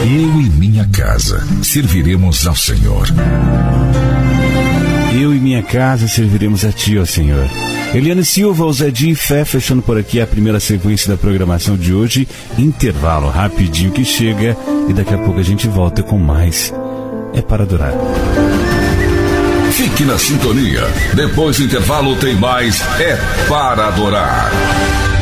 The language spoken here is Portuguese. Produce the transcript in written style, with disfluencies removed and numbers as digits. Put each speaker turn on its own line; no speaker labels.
Eu e minha casa serviremos ao Senhor.
Eu e minha casa serviremos a Ti, ó Senhor. Eliane Silva, ousadia e fé, fechando por aqui a primeira sequência da programação de hoje. Intervalo rapidinho que chega e daqui a pouco a gente volta com mais. É para adorar.
Fique na sintonia. Depois do intervalo tem mais É para Adorar.